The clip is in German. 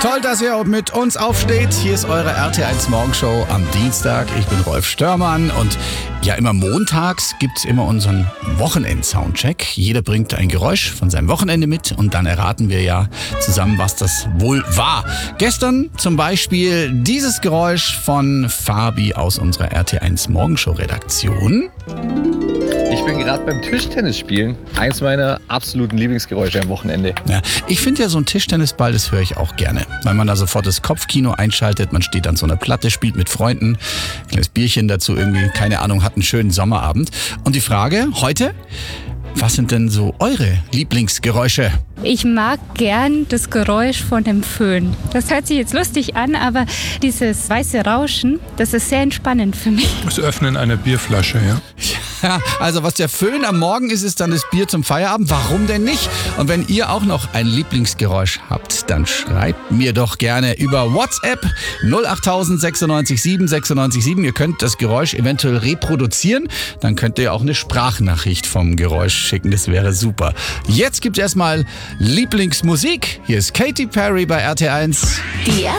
Toll, dass ihr mit uns aufsteht. Hier ist eure RT1 Morgenshow am Dienstag. Ich bin Rolf Störmann und ja, immer montags gibt's immer unseren Wochenend-Soundcheck. Jeder bringt ein Geräusch von seinem Wochenende mit und dann erraten wir ja zusammen, was das wohl war. Gestern zum Beispiel dieses Geräusch von Fabi aus unserer RT1 Morgenshow-Redaktion. Ich bin gerade beim Tischtennis spielen. Eins meiner absoluten Lieblingsgeräusche am Wochenende. Ja, ich finde ja so ein Tischtennisball, das höre ich auch gerne. Weil man da sofort das Kopfkino einschaltet, man steht an so einer Platte, spielt mit Freunden, kleines Bierchen dazu irgendwie, keine Ahnung, hat einen schönen Sommerabend. Und die Frage heute, was sind denn so eure Lieblingsgeräusche? Ich mag gern das Geräusch von dem Föhn. Das hört sich jetzt lustig an, aber dieses weiße Rauschen, das ist sehr entspannend für mich. Das Öffnen einer Bierflasche, ja. Ja, also was der Föhn am Morgen ist dann das Bier zum Feierabend. Warum denn nicht? Und wenn ihr auch noch ein Lieblingsgeräusch habt, dann schreibt mir doch gerne über WhatsApp 08000 96 7 96 7. Ihr könnt das Geräusch eventuell reproduzieren. Dann könnt ihr auch eine Sprachnachricht vom Geräusch schicken. Das wäre super. Jetzt gibt's erstmal Lieblingsmusik. Hier ist Katy Perry bei RT1. Die